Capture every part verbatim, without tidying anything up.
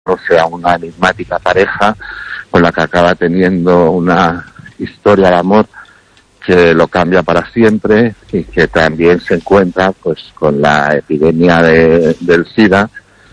conoce a una enigmática pareja con la que acaba teniendo una historia de amor que lo cambia para siempre, y que también se encuentra pues con la epidemia de, del SIDA,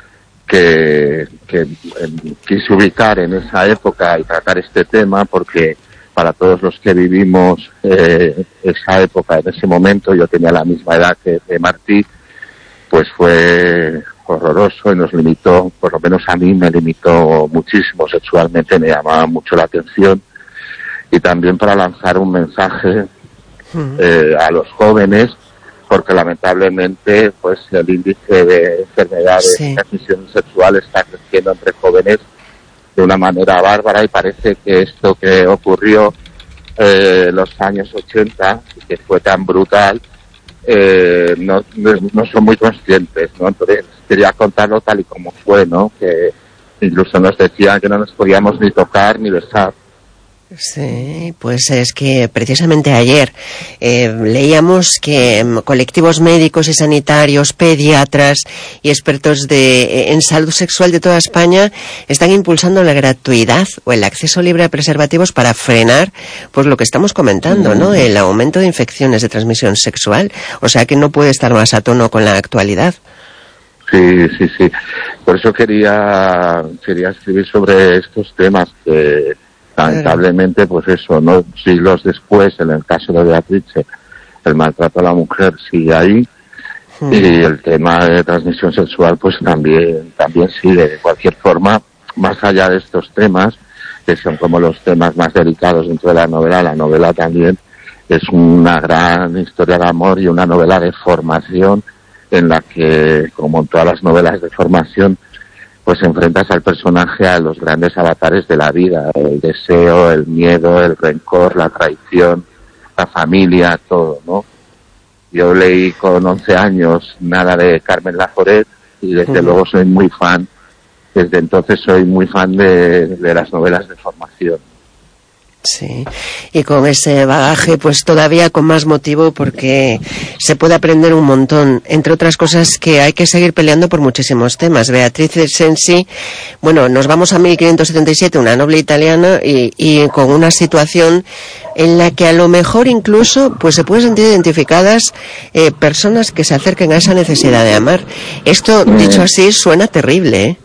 que, que eh, quise ubicar en esa época y tratar este tema porque para todos los que vivimos eh, esa época, en ese momento, yo tenía la misma edad que, que Martí, pues fue horroroso y nos limitó, por lo menos a mí me limitó muchísimo sexualmente, me llamaba mucho la atención. Y también para lanzar un mensaje eh, a los jóvenes, porque lamentablemente pues el índice de enfermedades de sí. transmisión sexual está creciendo entre jóvenes de una manera bárbara, y parece que esto que ocurrió eh, en los años ochenta, que fue tan brutal, eh, no, no son muy conscientes, ¿no? Entonces quería contarlo tal y como fue, ¿no? Que incluso nos decían que no nos podíamos ni tocar ni besar. Sí, pues es que precisamente ayer eh, leíamos que colectivos médicos y sanitarios, pediatras y expertos de, en salud sexual de toda España están impulsando la gratuidad o el acceso libre a preservativos para frenar pues lo que estamos comentando, ¿no? El aumento de infecciones de transmisión sexual. O sea que no puede estar más a tono con la actualidad. Sí, sí, sí. Por eso quería, quería escribir sobre estos temas que lamentablemente, pues eso, ¿no? Siglos después, en el caso de Beatrice, el maltrato a la mujer sigue ahí, mm. y el tema de transmisión sexual, pues también, también sigue. De cualquier forma, más allá de estos temas, que son como los temas más delicados dentro de la novela, la novela también es una gran historia de amor y una novela de formación en la que, como en todas las novelas de formación, pues enfrentas al personaje a los grandes avatares de la vida, el deseo, el miedo, el rencor, la traición, la familia, todo, ¿no? Yo leí con once años nada de Carmen Laforet y desde uh-huh. luego soy muy fan, desde entonces soy muy fan de, de las novelas de formación. Sí, y con ese bagaje pues todavía con más motivo, porque se puede aprender un montón, entre otras cosas que hay que seguir peleando por muchísimos temas. Beatrice Cenci, bueno, nos vamos a mil quinientos setenta y siete, una noble italiana, y, y con una situación en la que a lo mejor incluso pues se pueden sentir identificadas eh, personas que se acerquen a esa necesidad de amar. Esto, dicho así, suena terrible, ¿eh?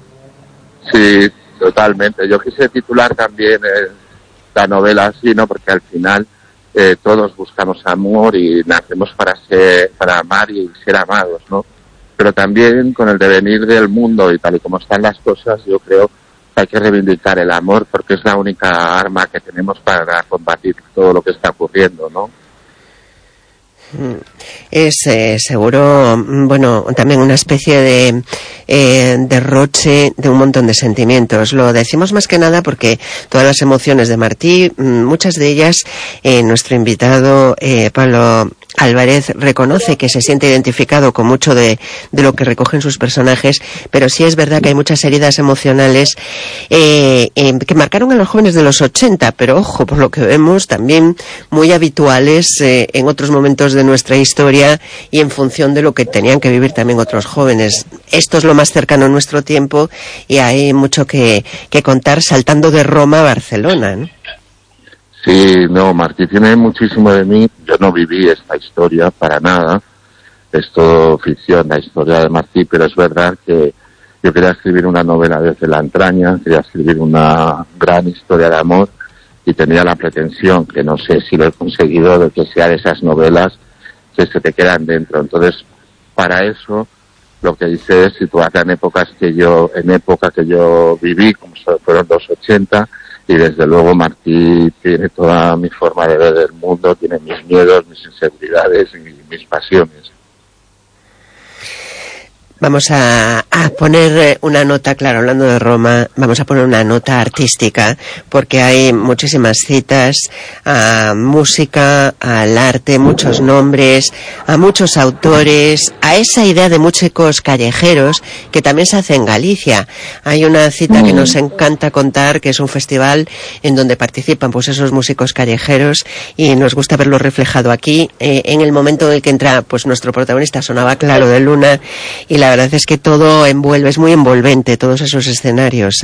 Sí, totalmente. Yo quise titular también el la novela así, ¿no? Porque al final eh, todos buscamos amor y nacemos para ser, para amar y ser amados, ¿no? Pero también con el devenir del mundo y tal y como están las cosas, yo creo que hay que reivindicar el amor, porque es la única arma que tenemos para combatir todo lo que está ocurriendo, ¿no? Es eh, seguro, bueno, también una especie de eh, derroche de un montón de sentimientos. Lo decimos más que nada porque todas las emociones de Martí, muchas de ellas, eh, nuestro invitado eh, Pablo Álvarez reconoce que se siente identificado con mucho de, de lo que recogen sus personajes, pero sí es verdad que hay muchas heridas emocionales eh, eh, que marcaron a los jóvenes de los ochenta, pero ojo, por lo que vemos, también muy habituales eh, en otros momentos de nuestra historia y en función de lo que tenían que vivir también otros jóvenes. Esto es lo más cercano a nuestro tiempo y hay mucho que, que contar saltando de Roma a Barcelona, ¿no? Sí, no, Martí tiene muchísimo de mí. Yo no viví esta historia para nada. Es todo ficción, la historia de Martí, pero es verdad que yo quería escribir una novela desde la entraña, quería escribir una gran historia de amor y tenía la pretensión, que no sé si lo he conseguido, de que sea de esas novelas que se te quedan dentro. Entonces, para eso, lo que hice es situarla en épocas que yo, en época que yo viví, como fueron los ochenta, y desde luego Martí tiene toda mi forma de ver el mundo, tiene mis miedos, mis inseguridades y mis pasiones. Vamos a, a poner una nota, claro, hablando de Roma, vamos a poner una nota artística, porque hay muchísimas citas a música, al arte, muchos nombres, a muchos autores, a esa idea de músicos callejeros que también se hace en Galicia. Hay una cita que nos encanta contar, que es un festival en donde participan pues esos músicos callejeros, y nos gusta verlo reflejado aquí, eh, en el momento en el que entra pues nuestro protagonista sonaba Claro de Luna, y la verdad es que todo envuelve, es muy envolvente, todos esos escenarios.